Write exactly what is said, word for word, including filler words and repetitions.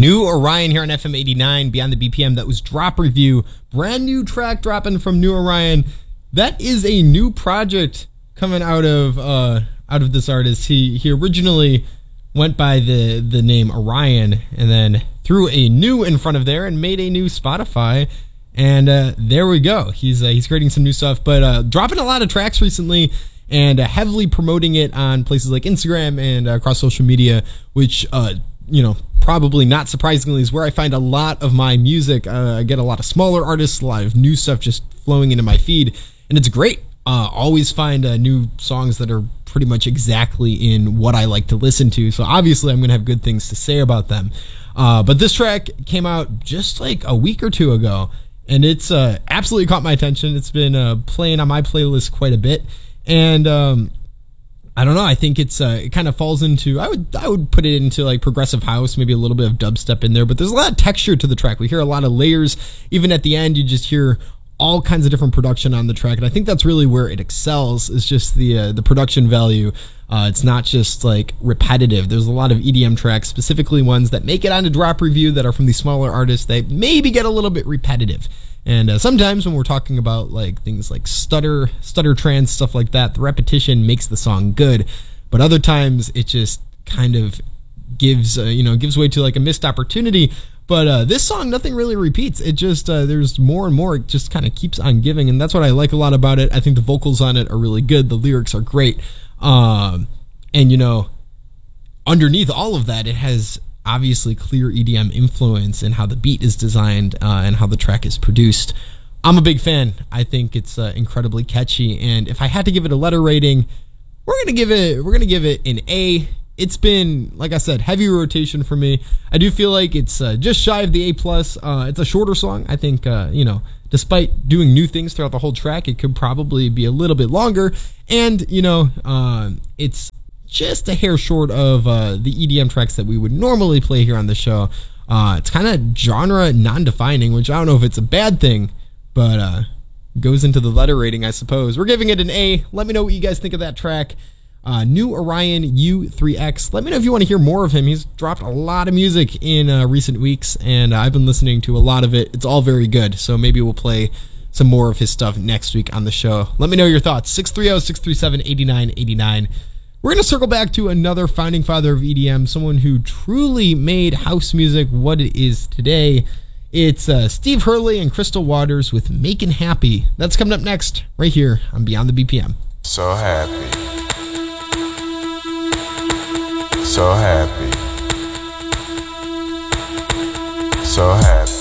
New Orion here on F M eighty-nine, Beyond the B P M. That was Drop Review. Brand new track dropping from New Orion. That is a new project coming out of uh, out of this artist. He he originally went by the, the name Orion and then threw a new in front of there and made a new Spotify. And uh, there we go. He's uh, he's creating some new stuff, but uh, dropping a lot of tracks recently and uh, heavily promoting it on places like Instagram and uh, across social media, which, uh, you know, probably not surprisingly is where I find a lot of my music. Uh, I get a lot of smaller artists, a lot of new stuff just flowing into my feed, and it's great. Uh, always find uh, new songs that are pretty much exactly in what I like to listen to, so obviously I'm going to have good things to say about them. Uh, but this track came out just like a week or two ago, and it's uh, absolutely caught my attention. It's been uh, playing on my playlist quite a bit, and um, I don't know. I think it's uh, it kind of falls into I would I would put it into like progressive house, maybe a little bit of dubstep in there, but there's a lot of texture to the track. We hear a lot of layers. Even at the end, you just hear all kinds of different production on the track, and I think that's really where it excels. Is just the uh, the production value. Uh, it's not just like repetitive. There's a lot of E D M tracks, specifically ones that make it onto Drop Review that are from these smaller artists. They maybe get a little bit repetitive. And uh, sometimes when we're talking about like things like stutter, stutter trance, stuff like that, the repetition makes the song good. But other times it just kind of gives, uh, you know, gives way to like a missed opportunity. But uh, this song, nothing really repeats. It just, uh, there's more and more. It just kind of keeps on giving. And that's what I like a lot about it. I think the vocals on it are really good. The lyrics are great. Um, and, you know, underneath all of that, it has obviously clear E D M influence in how the beat is designed uh, and how the track is produced. I'm a big fan. I think it's uh, incredibly catchy, and if I had to give it a letter rating, we're gonna give it we're gonna give it an A. It's been, like I said, heavy rotation for me. I do feel like it's uh, just shy of the A plus. Uh, it's a shorter song. I think uh, you know, despite doing new things throughout the whole track, it could probably be a little bit longer. And you know, uh, it's just a hair short of uh, the E D M tracks that we would normally play here on the show. Uh, it's kind of genre non-defining, which I don't know if it's a bad thing, but uh, goes into the letter rating, I suppose. We're giving it an A. Let me know what you guys think of that track. Uh, New Orion U three X. Let me know if you want to hear more of him. He's dropped a lot of music in uh, recent weeks, and uh, I've been listening to a lot of it. It's all very good, so maybe we'll play some more of his stuff next week on the show. Let me know your thoughts. six three zero, six three seven, eight nine eight nine. We're going to circle back to another founding father of E D M, someone who truly made house music what it is today. It's uh, Steve Hurley and Crystal Waters with Makin' Happy. That's coming up next, right here on Beyond the B P M. So happy. So happy. So happy.